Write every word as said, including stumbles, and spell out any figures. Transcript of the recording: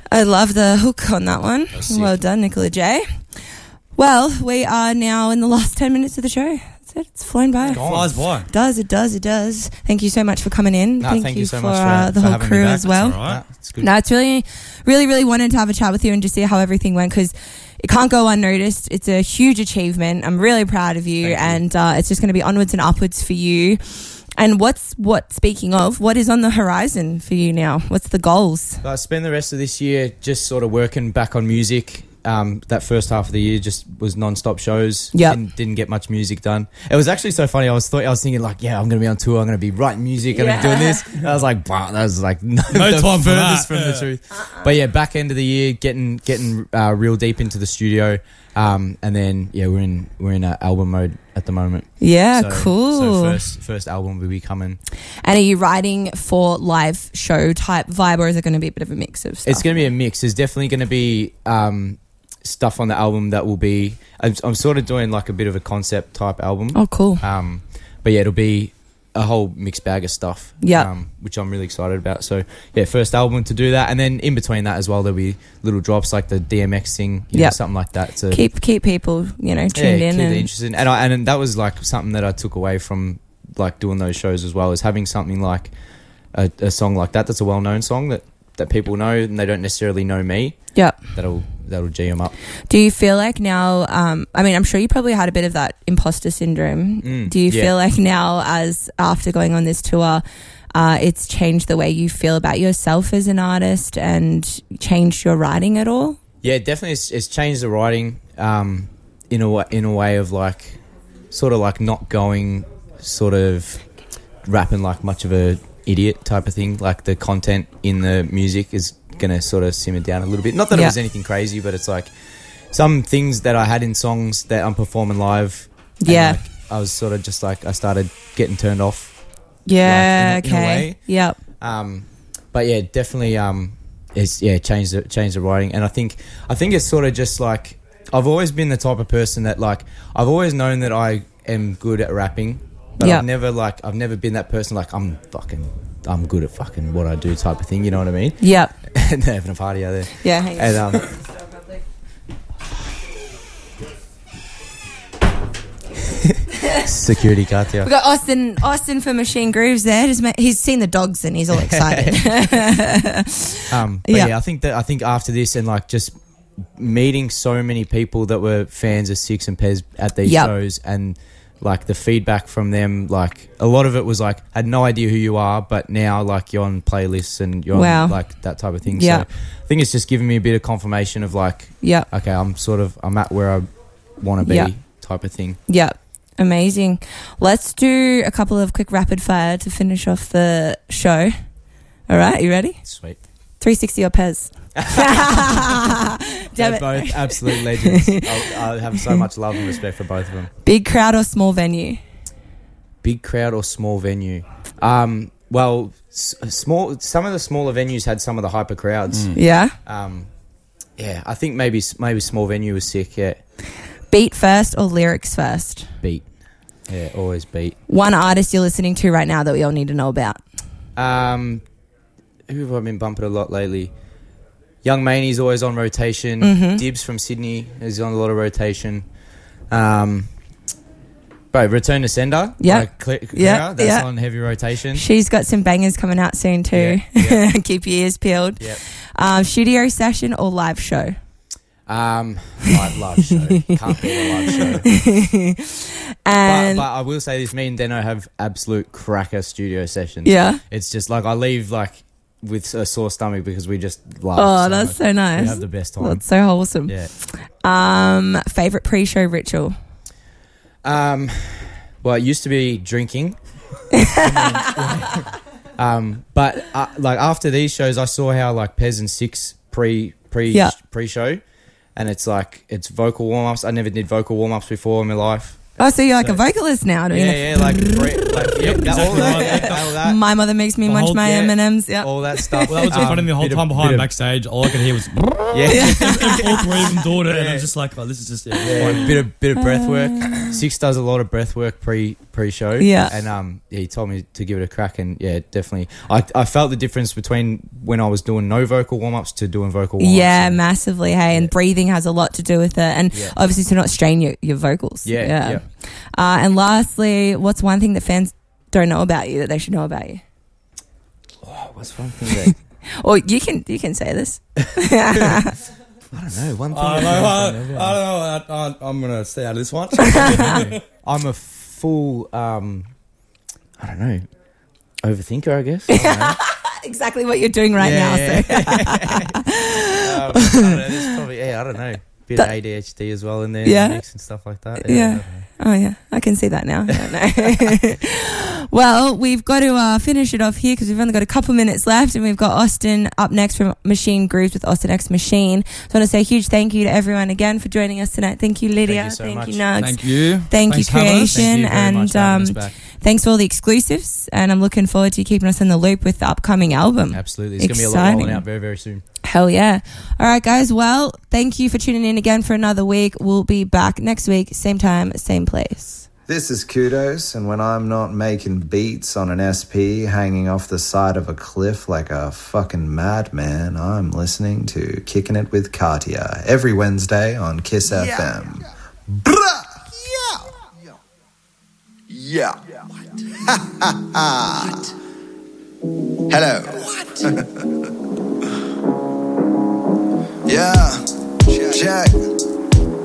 I love the hook on that one. Well done, Nicola J. Well, we are now in the last ten minutes of the show. That's it. It's flown by. It flies by. It does, it does, it does. Thank you so much for coming in. No, thank, thank you, you so for, much for, uh, the for whole having crew me back. as well. That's all right. No, it's good. No, it's really, really, really wanted to have a chat with you and just see how everything went because it can't go unnoticed. It's a huge achievement. I'm really proud of you, Thank you. and uh, it's just going to be onwards and upwards for you. And what's what? Speaking of, what is on the horizon for you now? What's the goals? So I spent the rest of this year just sort of working back on music. Um, that first half of the year just was non-stop shows. Yep. Didn't, didn't get much music done. It was actually so funny. I was thought I was thinking like, yeah, I'm going to be on tour. I'm going to be writing music. I'm Yeah. doing this. And I was like, wow, that was like no, No the time for that. furthest from Yeah. the truth. But yeah, back end of the year, getting getting uh, real deep into the studio. Um, and then yeah, we're in we're in uh, album mode at the moment. Yeah, So- cool. So first first album will be coming. And are you writing for live show type vibe, or is it going to be a bit of a mix of stuff? It's going to be a mix. There's definitely going to be um, stuff on the album that will be. I'm, I'm sort of doing like a bit of a concept type album. Oh, cool. Um, but yeah, it'll be a whole mixed bag of stuff. Yeah. Um, which I'm really excited about. So yeah, first album to do that, and then in between that as well, there'll be little drops like the D M X thing, you know, Yep. something like that. To keep keep people, you know, yeah, tuned in. keep And it interesting. And I, and that was like something that I took away from like doing those shows as well, is having something like a, a song like that that's a well known song that that people know and they don't necessarily know me. yeah. That'll that'll G them up. Do you feel like now? Um, I mean, I'm sure you probably had a bit of that imposter syndrome. Mm, Do you yeah. feel like now, as after going on this tour, uh, it's changed the way you feel about yourself as an artist and changed your writing at all? Yeah, definitely. It's, it's changed the writing um, in a wa- in a way of like, sort of like not going, sort of rapping like much of a idiot type of thing. Like the content in the music is gonna sort of simmer down a little bit. Not that Yeah. it was anything crazy, but it's like some things that I had in songs that I'm performing live. and, Yeah. like, I was sort of just like I started getting turned off. Yeah. Like, in a- in a okay. way. Yep. Um, but yeah, definitely. Um, it's yeah, changed the changed the writing, and I think I think it's sort of just like I've always been the type of person that like I've always known that I am good at rapping, but Yeah. I've never like I've never been that person like I'm fucking I'm good at fucking what I do type of thing. You know what I mean? Yep. And they're having a party out there. Yeah. Hang on. And um, security guard here. We got Austin, Austin for Machine Grooves there. Just ma- he's seen the dogs and he's all excited. Um, but Yeah. yeah. I think that I think after this and like just meeting so many people that were fans of Six and Pez at these Yep. shows and like the feedback from them, like a lot of it was like had no idea who you are, but now like you're on playlists and you're Wow. on like that type of thing. Yeah. So I think it's just giving me a bit of confirmation of like, Yep. okay, I'm sort of I'm at where I want to be Yeah. type of thing. Yep. Amazing. Let's do a couple of quick rapid fire to finish off the show. All right, you ready? Sweet. three sixty or Pez? Damn They're it. both absolute legends. I'll, I have so much love and respect for both of them. Big crowd or small venue? Big crowd or small venue? Um, well, s- small. Some of the smaller venues had some of the hyper crowds. Yeah. Um, yeah, I think maybe maybe small venue was sick. Yeah, Beat first or lyrics first? beat. Yeah, always beat. One artist you're listening to right now that we all need to know about. Um, who have I been bumping a lot lately? Young Maney's always on rotation. Mhm. Dibs from Sydney is on a lot of rotation. Um, bro, Return to Sender. Yeah. Like, Cl- Yeah, Clara, that's yeah. on heavy rotation. She's got some bangers coming out soon too. Yeah, yeah. Keep your ears peeled. Yep. Um, studio session or live show? Um, live, live show. Can't be a live show. But, And but I will say this: me and Deno have absolute cracker studio sessions. yeah. It's just like I leave like with a sore stomach because we just laugh. Oh, so that's much. so nice. We have the best time. That's so wholesome. Yeah. Um, favorite pre-show ritual? Um, well, it used to be drinking. um, but uh, like after these shows, I saw how like Pez and Six pre pre Yeah. pre show, and it's like it's vocal warm ups. I never did vocal warm ups before in my life. Oh, so you're like So- a vocalist now? doing Yeah, it? yeah, like, pre, like yeah, that, all exactly that, right. yeah, all that, My mother makes me The munch whole- my yeah. M and M's. Yeah. all that stuff. Well, that was the Um, funny the whole bit of- time bit behind of- backstage. All I could hear was Yeah. all three of them doing it, and Yeah. I'm just like, oh, this is just yeah, Yeah, fine. bit of bit of breath work. Six does a lot of breath work pre pre-show. Yeah. And um, yeah, he told me to give it a crack, and yeah, definitely. I I felt the difference between when I was doing no vocal warm-ups to doing vocal warm-ups. Yeah, and, massively. Hey, and breathing has a lot to do with it, and Yeah. obviously to not strain your, your vocals. Yeah, yeah. Uh, and lastly, what's one thing that fans don't know about you that they should know about you? Oh, what's one thing that Or you can you can say this. I don't know. One thing. I don't that know. fans I, don't know I about don't know. I, I, I'm gonna stay out of this one. me. I'm a full. Um, I don't know. Overthinker, I guess. I don't know. Exactly what you're doing right Yeah, now. yeah. So. um, I don't know. There's probably yeah. I don't know. Bit That- of A D H D as well in there. Yeah. In the mix and stuff like that. Yeah. I don't know. Oh, yeah. I can see that now. I don't know. Well, we've got to uh, finish it off here because we've only got a couple minutes left, and we've got Austin up next from Machine Grooves with Austin X Machine. So I want to say a huge thank you to everyone again for joining us tonight. Thank you, Lydia. you so Thank much. you, Nugs. Thank you. Thank Thanks you, for having us. Creation. Thank you very and much for having us um, back. thanks for all the exclusives. And I'm looking forward to you keeping us in the loop with the upcoming album. Absolutely. There's going to be a lot Exciting. rolling out very, very soon. Hell yeah. All right, guys. Well, thank you for tuning in again for another week. We'll be back next week, same time, same place. This is Kudos, and when I'm not making beats on an S P hanging off the side of a cliff like a fucking madman, I'm listening to Kicking It with Katia every Wednesday on Kiss F M. Bruh! Yeah. Yeah. What? Hello. What? Yeah. Check. Check.